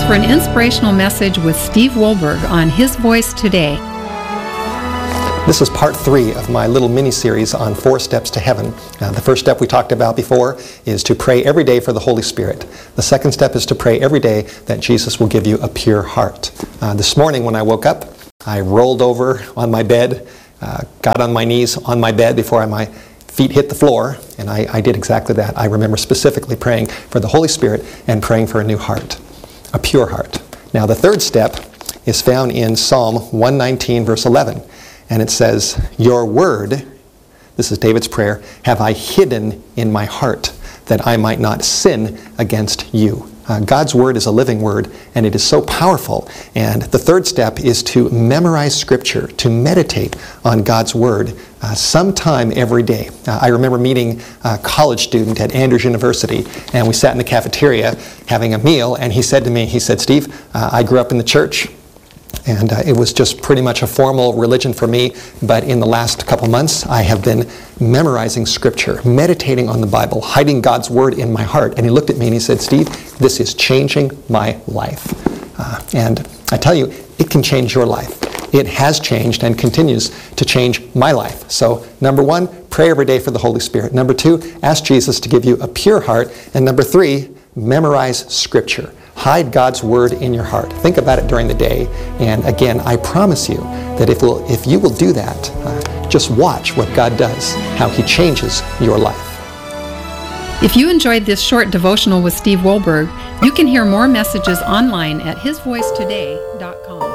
for an inspirational message with Steve Wohlberg on His Voice Today. This is part 3 of my little mini-series on 4 steps to heaven. The first step we talked about before is to pray every day for the Holy Spirit. The second step is to pray every day that Jesus will give you a pure heart. This morning when I woke up, I rolled over on my bed, got on my knees on my bed before my feet hit the floor, and I did exactly that. I remember specifically praying for the Holy Spirit and praying for a new heart, a pure heart. Now the third step is found in Psalm 119 verse 11. And it says, "Your word," this is David's prayer, "have I hidden in my heart, that I might not sin against you." God's word is a living word, and it is so powerful. And the third step is to memorize Scripture, to meditate on God's word sometime every day. I remember meeting a college student at Andrews University, and we sat in the cafeteria having a meal, and he said to me, "Steve, I grew up in the church, and it was just pretty much a formal religion for me, but in the last couple months I have been memorizing Scripture, meditating on the Bible, hiding God's Word in my heart." And he looked at me and he said, "Steve, this is changing my life." And I tell you, it can change your life. It has changed and continues to change my life. So number 1, pray every day for the Holy Spirit. Number 2, ask Jesus to give you a pure heart. And number 3, memorize Scripture. Hide God's word in your heart. Think about it during the day. And again, I promise you that if you will do that, just watch what God does, how He changes your life. If you enjoyed this short devotional with Steve Wohlberg, you can hear more messages online at hisvoicetoday.com.